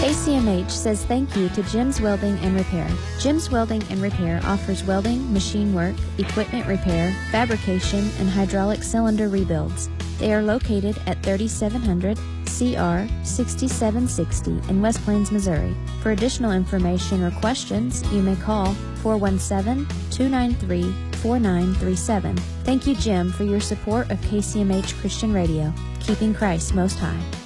KCMH says thank you to Jim's Welding and Repair. Jim's Welding and Repair offers welding, machine work, equipment repair, fabrication, and hydraulic cylinder rebuilds. They are located at 3700 CR 6760 in West Plains, Missouri. For additional information or questions, you may call 417-293-4937. Thank you, Jim, for your support of KCMH Christian Radio, keeping Christ most high.